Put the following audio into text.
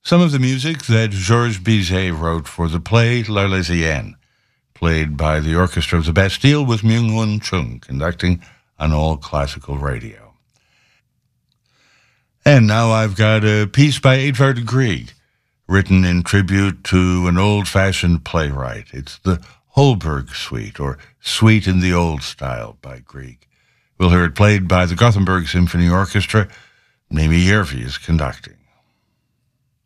Some of the music that Georges Bizet wrote for the play L'Arlésienne, played by the Orchestra of the Bastille with Myung-Whun Chung conducting on All Classical Radio. And now I've got a piece by Edvard Grieg, written in tribute to an old-fashioned playwright. It's the Holberg Suite, or Suite in the Old Style by Grieg. We'll hear it played by the Gothenburg Symphony Orchestra. Mimi Järvi is conducting.